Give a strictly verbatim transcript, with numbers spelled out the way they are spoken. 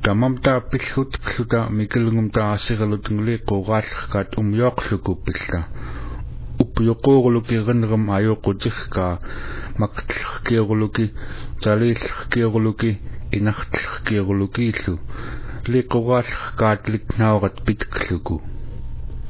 tamamta pillhut kluta mikilungumta asigalutungli qoqallqat umyoqlukupilla upyoqoqluki qinqam ayoqutihka maqtlqkiqluki talillqkiqluki inaqtlqkiqlukiillu liqoqallqat liknauqat pitkluku